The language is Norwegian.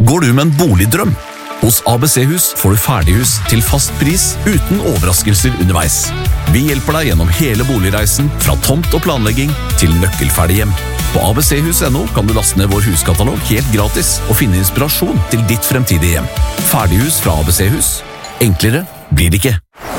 Går du med en boligdrøm? Hos ABC-hus får du ferdighus til fast pris uten overraskelser underveis. Vi hjelper deg gjennom hele boligreisen, fra tomt og planlegging til nøkkelferdig hjem. På abchus.no kan du laste ned vår huskatalog helt gratis og finne inspirasjon til ditt fremtidige hjem. Ferdighus fra ABC-hus. Enklere blir det ikke.